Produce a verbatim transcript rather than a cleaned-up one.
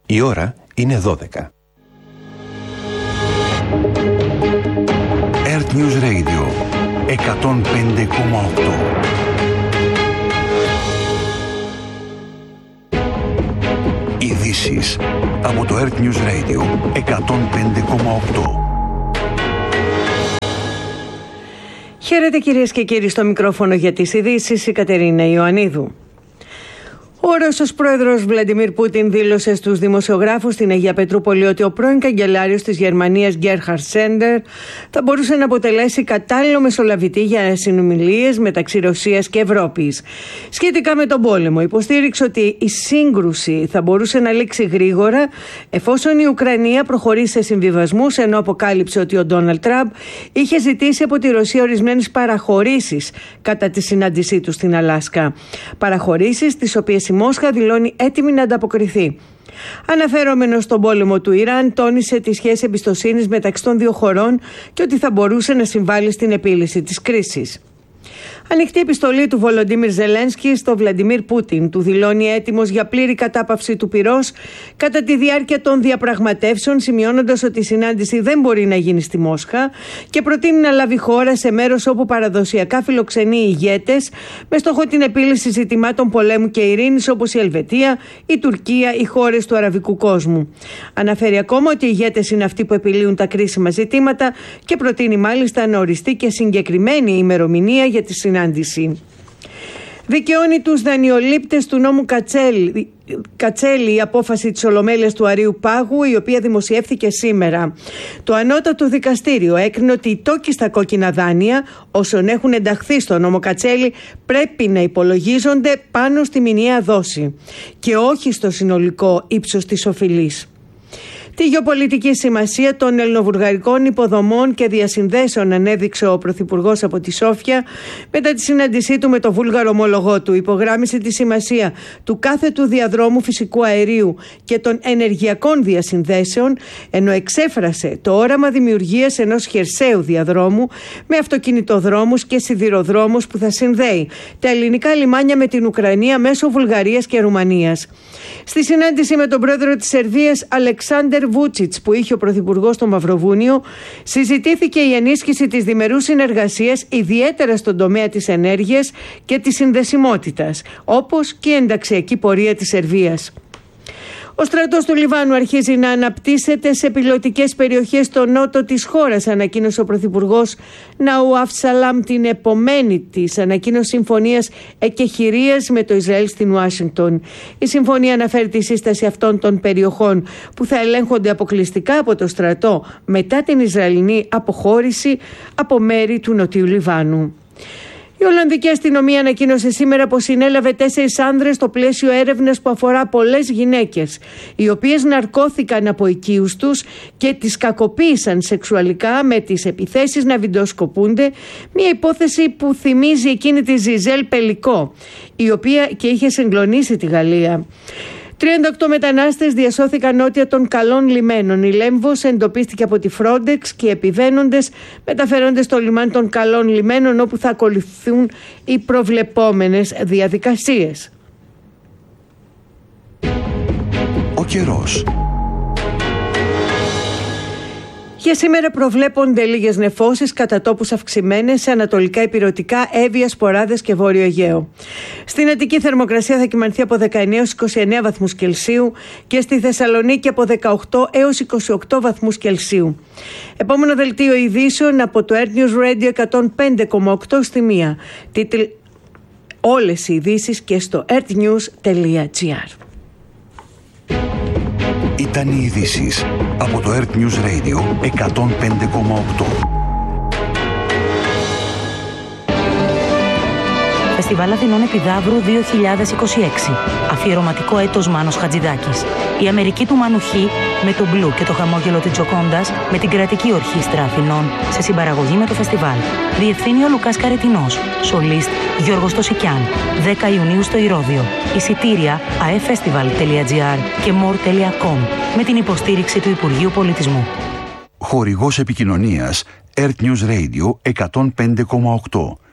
Η ώρα είναι δώδεκα. Earth News Radio εκατόν πέντε κόμμα οκτώ. Ειδήσεις από το Earth News Radio εκατόν πέντε κόμμα οκτώ. Χαίρετε κυρίες και κύριοι, στο μικρόφωνο για τις ειδήσεις η Κατερίνα Ιωαννίδου. Ο Ρώσος πρόεδρος Βλαντιμίρ Πούτιν δήλωσε στους δημοσιογράφους στην Αγία Πετρούπολη ότι ο πρώην καγκελάριος της Γερμανίας Γκέρχαρντ Σέντερ θα μπορούσε να αποτελέσει κατάλληλο μεσολαβητή για συνομιλίες μεταξύ Ρωσίας και Ευρώπης. Σχετικά με τον πόλεμο, υποστήριξε ότι η σύγκρουση θα μπορούσε να λήξει γρήγορα εφόσον η Ουκρανία προχωρήσει σε συμβιβασμούς, ενώ αποκάλυψε ότι ο Ντόναλντ Τραμπ είχε ζητήσει από τη Ρωσία ορισμένες παραχωρήσεις κατά τη συνάντησή του στην Αλάσκα. Παραχωρήσεις τις οποίες η Μόσχα δηλώνει έτοιμη να ανταποκριθεί. Αναφερόμενος στον πόλεμο του Ιράν, τόνισε τη σχέση εμπιστοσύνης μεταξύ των δύο χωρών και ότι θα μπορούσε να συμβάλλει στην επίλυση της κρίσης. Ανοιχτή επιστολή του Βολοντίμιρ Ζελένσκι στο Βλαντιμίρ Πούτιν του δηλώνει έτοιμος για πλήρη κατάπαυση του πυρός κατά τη διάρκεια των διαπραγματεύσεων, σημειώνοντας ότι η συνάντηση δεν μπορεί να γίνει στη Μόσχα και προτείνει να λάβει χώρα σε μέρος όπου παραδοσιακά φιλοξενεί ηγέτες με στόχο την επίλυση ζητημάτων πολέμου και ειρήνης όπως η Ελβετία, η Τουρκία, οι χώρες του αραβικού κόσμου. Αναφέρει ακόμα ότι οι ηγέτες είναι αυτοί που επιλύουν τα κρίσιμα ζητήματα και προτείνει μάλιστα να οριστεί και συγκεκριμένη ημερομηνία για τη συνάντηση. Δικαιώνει τους δανειολήπτες του νόμου Κατσέλη, Κατσέλη η απόφαση της Ολομέλειας του Αρείου Πάγου, η οποία δημοσιεύθηκε σήμερα. Το ανώτατο δικαστήριο έκρινε ότι οι τόκοι στα κόκκινα δάνεια όσων έχουν ενταχθεί στο νόμο Κατσέλη πρέπει να υπολογίζονται πάνω στη μηνιαία δόση και όχι στο συνολικό ύψος της οφειλής. Τη γεωπολιτική σημασία των ελληνοβουλγαρικών υποδομών και διασυνδέσεων ανέδειξε ο Πρωθυπουργός από τη Σόφια μετά τη συνάντησή του με το βούλγαρο ομολογό του. Υπογράμμισε τη σημασία του κάθετου διαδρόμου φυσικού αερίου και των ενεργειακών διασυνδέσεων, ενώ εξέφρασε το όραμα δημιουργίας ενός χερσαίου διαδρόμου με αυτοκινητοδρόμους και σιδηροδρόμους που θα συνδέει τα ελληνικά λιμάνια με την Ουκρανία μέσω Βουλγαρίας και Ρουμανίας. Στη συνάντηση με τον πρόεδρο της Σερβίας Αλεξάντερ Βούτσιτς που είχε ο Πρωθυπουργός στο Μαυροβούνιο, συζητήθηκε η ενίσχυση της διμερούς συνεργασίας, ιδιαίτερα στον τομέα της ενέργειας και της συνδεσιμότητας, όπως και η ενταξιακή πορεία της Σερβίας. Ο στρατός του Λιβάνου αρχίζει να αναπτύσσεται σε πιλωτικές περιοχές στο νότο της χώρας, ανακοίνωσε ο Πρωθυπουργός Ναουάφ Σαλάμ την επομένη της ανακοίνωση συμφωνίας εκεχηρίας με το Ισραήλ στην Ουάσιγκτον. Η συμφωνία αναφέρει τη σύσταση αυτών των περιοχών που θα ελέγχονται αποκλειστικά από το στρατό μετά την Ισραηλινή αποχώρηση από μέρη του Νοτιού Λιβάνου. Η Ολλανδική αστυνομία ανακοίνωσε σήμερα πως συνέλαβε τέσσερις άνδρες στο πλαίσιο έρευνας που αφορά πολλές γυναίκες, οι οποίες ναρκώθηκαν από οικείους τους και τις κακοποίησαν σεξουαλικά με τις επιθέσεις να βιντεοσκοπούνται, μια υπόθεση που θυμίζει εκείνη τη Ζιζέλ Πελικό, η οποία και είχε συγκλονίσει τη Γαλλία. τριάντα οκτώ μετανάστες διασώθηκαν νότια των Καλών Λιμένων. Η Λέμβος εντοπίστηκε από τη Frontex και οι επιβαίνοντες μεταφέρονται στο λιμάνι των Καλών Λιμένων, όπου θα ακολουθούν οι προβλεπόμενες διαδικασίες. Ο καιρός. Για σήμερα προβλέπονται λίγες νεφώσεις, κατά τόπους αυξημένες σε ανατολικά ηπειρωτικά, Εύβοια, Σποράδες και Βόρειο Αιγαίο. Στην Αττική θερμοκρασία θα κυμανθεί από δεκαεννέα έως είκοσι εννέα βαθμούς Κελσίου και στη Θεσσαλονίκη από δεκαοκτώ έως είκοσι οκτώ βαθμούς Κελσίου. Επόμενο δελτίο ειδήσεων από το Earth News Radio εκατόν πέντε κόμμα οκτώ στη μία. Τίτλ όλες οι ειδήσεις και στο earthnews τελεία gr. Ήταν οι ειδήσεις από το Earth News Radio εκατόν πέντε κόμμα οκτώ. Φεστιβάλ Αθηνών Επιδαύρου δύο χιλιάδες είκοσι έξι. Αφιερωματικό έτος Μάνος Χατζηδάκης. Η Αμερική του Μάνου Χ με το μπλου και το χαμόγελο της Τζοκόντας με την Κρατική Ορχήστρα Αθηνών σε συμπαραγωγή με το φεστιβάλ. Διευθύνει ο Λουκάς Καρετινός. Σολίστ Γιώργος Τωσικιάν. δέκα Ιουνίου στο Ηρώδειο. Εισιτήρια a e festival τελεία gr και more τελεία com με την υποστήριξη του Υπουργείου Πολιτισμού. Χορηγός επικοινωνίας Earth News Radio εκατόν πέντε κόμμα οκτώ.